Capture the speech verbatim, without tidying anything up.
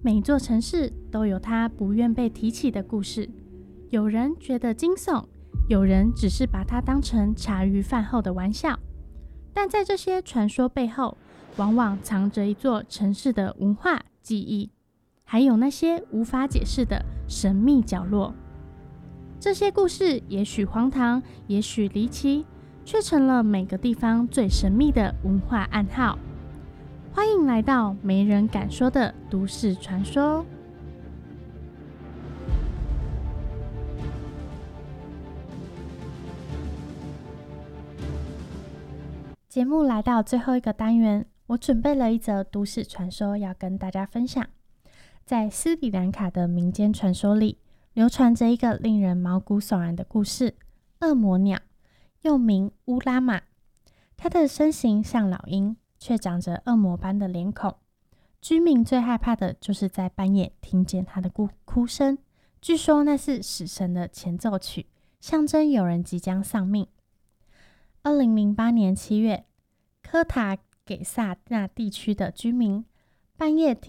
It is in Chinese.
每座城市都有它不愿被提起的故事，有人觉得惊悚，有人只是把它当成茶余饭后的玩笑。但在这些传说背后，往往藏着一座城市的文化记忆，还有那些无法解释的神秘角落。这些故事也许荒唐，也许离奇，却成了每个地方最神秘的文化暗号。欢迎来到没人敢说的都市传说。节目来到最后一个单元，我准备了一则都市传说要跟大家分享。在斯里兰卡的民间传说里，流传着一个令人毛骨悚然的故事——恶魔鸟，又名乌拉玛。它的身形像老鹰，却长着恶魔般的脸孔。居民最害怕的就是在半夜听见它的哭哭声，据说那是死神的前奏曲，象征有人即将丧命。二零零八年七月，科塔给萨纳地区的居民半夜